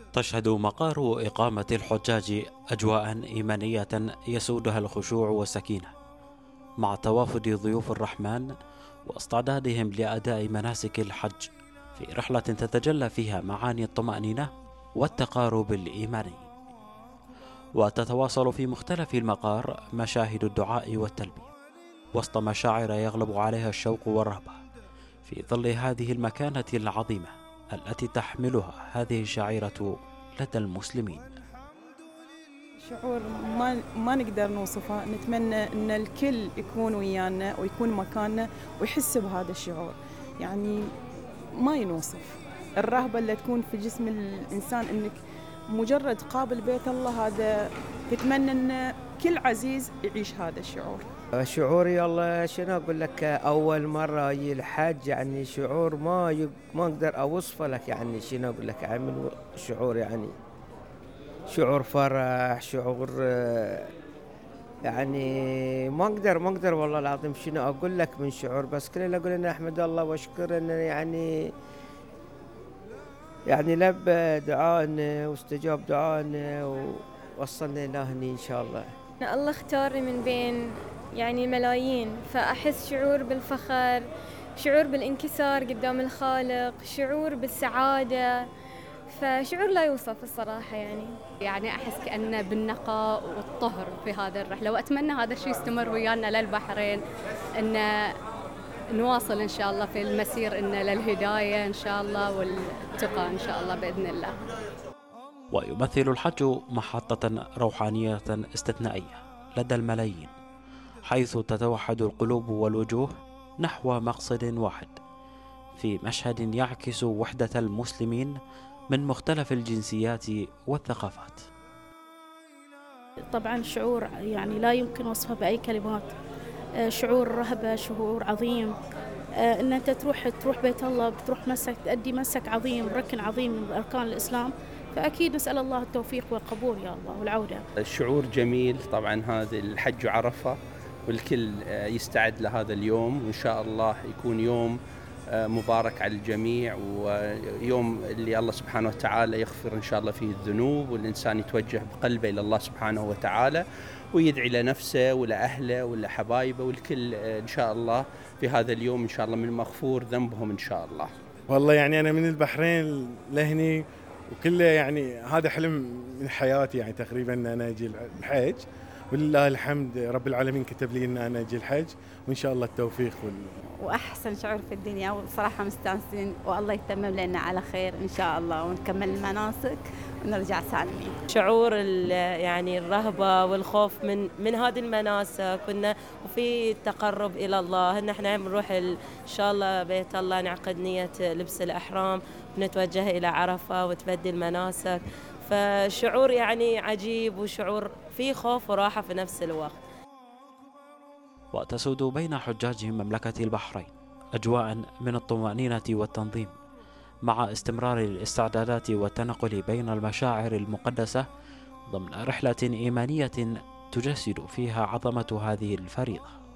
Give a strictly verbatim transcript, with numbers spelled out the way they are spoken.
تشهد مقار إقامة الحجاج أجواء إيمانية يسودها الخشوع والسكينة، مع توافد ضيوف الرحمن واستعدادهم لأداء مناسك الحج في رحلة تتجلى فيها معاني الطمأنينة والتقارب الإيماني. وتتواصل في مختلف المقار مشاهد الدعاء والتلبية وسط مشاعر يغلب عليها الشوق والرهبة في ظل هذه المكانة العظيمة التي تحملها هذه الشعيرة لدى المسلمين. شعور ما ما نقدر نوصفه، نتمنى ان الكل يكون ويانا ويكون مكاننا ويحس بهذا الشعور، يعني ما ينوصف. الرهبة اللي تكون في جسم الإنسان انك مجرد قابل بيت الله، هذا تتمنى ان كل عزيز يعيش هذا الشعور. شعوري والله شنو اقول لك، اول مره اجي الحج يعني شعور ما يق... ما اقدر اوصفه لك، يعني شنو اقول لك عامل شعور، يعني شعور فرح، شعور يعني ما اقدر ما اقدر والله العظيم شنو اقول لك من شعور، بس كل اللي اقول اني احمد الله واشكر انه يعني يعني لبى دعائنا واستجاب دعائنا ووصلنا الى هني ان شاء الله. الله اختارني من بين يعني ملايين، فأحس شعور بالفخر، شعور بالانكسار قدام الخالق، شعور بالسعادة، فشعور لا يوصف الصراحة. يعني يعني أحس كأنه بالنقاء والطهر في هذا الرحلة، وأتمنى هذا الشيء يستمر ويانا للبحرين، أن نواصل إن شاء الله في المسير إن للهداية إن شاء الله والتقى إن شاء الله بإذن الله. ويمثل الحج محطة روحانية استثنائية لدى الملايين، حيث تتوحد القلوب والوجوه نحو مقصد واحد في مشهد يعكس وحدة المسلمين من مختلف الجنسيات والثقافات. طبعا شعور يعني لا يمكن وصفه بأي كلمات، شعور رهبة، شعور عظيم، ان انت تروح تروح بيت الله، بتروح مسك تأدي مسك عظيم، ركن عظيم من أركان الإسلام، فأكيد نسأل الله التوفيق والقبول يا الله والعودة. الشعور جميل طبعا، هذا الحج عرفة والكل يستعد لهذا اليوم، وإن شاء الله يكون يوم مبارك على الجميع، ويوم اللي الله سبحانه وتعالى يغفر إن شاء الله فيه الذنوب، والإنسان يتوجه بقلبه إلى الله سبحانه وتعالى ويدعي لنفسه ولأهله ولحبايبه والكل إن شاء الله في هذا اليوم إن شاء الله من مغفور ذنبهم إن شاء الله. والله يعني أنا من البحرين لهني وكله يعني هذا حلم من حياتي، يعني تقريبا أن أنا أجي الحج، ولله الحمد رب العالمين كتب لي أن أنا أجي الحج، وإن شاء الله التوفيق وال... وأحسن شعور في الدنيا، وصراحة مستانسين والله يتمم لنا على خير إن شاء الله، ونكمل المناسك ونرجع سالمين. شعور يعني الرهبة والخوف من من هذه المناسك، وفي التقرب إلى الله، إن احنا بنروح إن شاء الله بيت الله، نعقد نية لبس الإحرام ونتوجه إلى عرفة وتبدي المناسك، فشعور يعني عجيب وشعور فيه خوف وراحة في نفس الوقت. وتسود بين حجاج مملكة البحرين أجواء من الطمأنينة والتنظيم، مع استمرار الاستعدادات والتنقل بين المشاعر المقدسة ضمن رحلة إيمانية تجسد فيها عظمة هذه الفريضة.